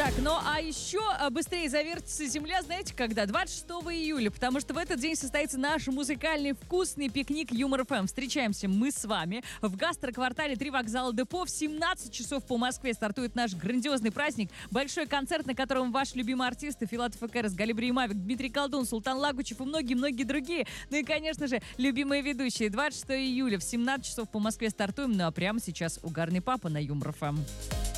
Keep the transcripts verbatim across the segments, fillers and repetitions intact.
Так, ну а еще быстрее завертится земля, знаете, когда? двадцать шестого июля, потому что в этот день состоится наш музыкальный вкусный пикник Юмор эф эм. Встречаемся мы с вами в гастроквартале «Три вокзала Депо». В семнадцать часов по Москве стартует наш грандиозный праздник. Большой концерт, на котором ваши любимые артисты Филатов и Кэрос, Галибри и Мавик, Дмитрий Колдун, Султан Лагучев и многие-многие другие. Ну и, конечно же, любимые ведущие. двадцать шестого июля в семнадцать часов по Москве стартуем. Ну а прямо сейчас «Угарный папа» на Юмор эф эм.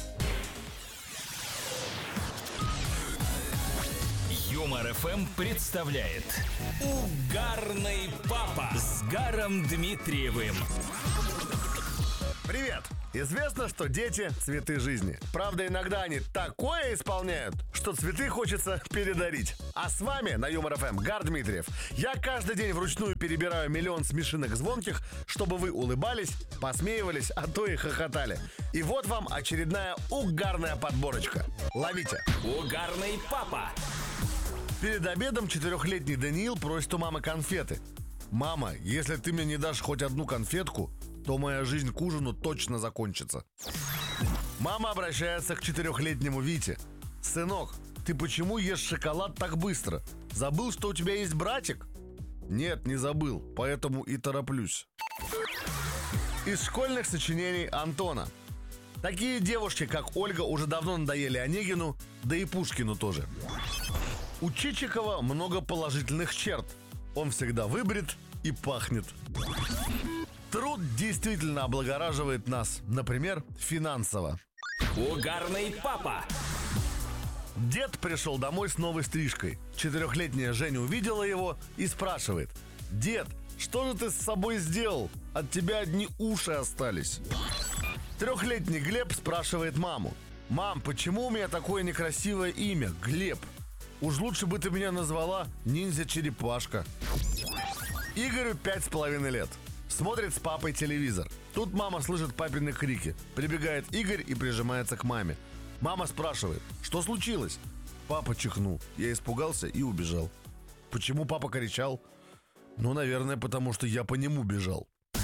Юмор эф эм представляет Угарный папа с Гаром Дмитриевым. Привет! Известно, что дети – цветы жизни. Правда, иногда они такое исполняют, что цветы хочется передарить. А с вами на Юмор эф эм Гар Дмитриев. Я каждый день вручную перебираю миллион смешинок звонких, чтобы вы улыбались, посмеивались, а то и хохотали. И вот вам очередная угарная подборочка. Ловите! Угарный папа. Перед обедом четырехлетний Даниил просит у мамы конфеты. «Мама, если ты мне не дашь хоть одну конфетку, то моя жизнь к ужину точно закончится». Мама обращается к четырехлетнему Вите. «Сынок, ты почему ешь шоколад так быстро? Забыл, что у тебя есть братик?» «Нет, не забыл, поэтому и тороплюсь». Из школьных сочинений Антона. Такие девушки, как Ольга, уже давно надоели Онегину, да и Пушкину тоже. У Чичикова много положительных черт. Он всегда выбрит и пахнет. Труд действительно облагораживает нас, например, финансово. Угарный папа. Дед пришел домой с новой стрижкой. Четырехлетняя Женя увидела его и спрашивает: «Дед, что же ты с собой сделал? От тебя одни уши остались». Трехлетний Глеб спрашивает маму: «Мам, почему у меня такое некрасивое имя, Глеб? Уж лучше бы ты меня назвала ниндзя-черепашка». Игорю пять с половиной лет. Смотрит с папой телевизор. Тут мама слышит папины крики. Прибегает Игорь и прижимается к маме. Мама спрашивает: «Что случилось?» Папа чихнул. Я испугался и убежал. Почему папа кричал? Ну, наверное, потому что я по нему бежал.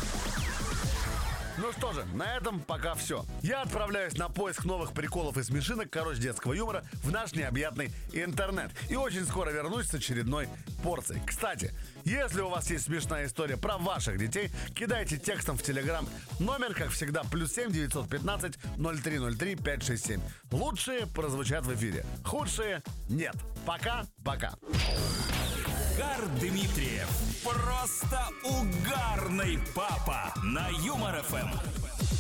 Ну что же, на этом пока все. Я отправляюсь на поиск новых приколов и смешинок, короче, детского юмора в наш необъятный интернет. И очень скоро вернусь с очередной порцией. Кстати, если у вас есть смешная история про ваших детей, кидайте текстом в Телеграм. Номер, как всегда, плюс семь девятьсот пятнадцать ноль три ноль три пять шесть семь. Лучшие прозвучат в эфире, худшие нет. Пока-пока. Гар Дмитриев. Просто угарный папа на Юмор эф эм.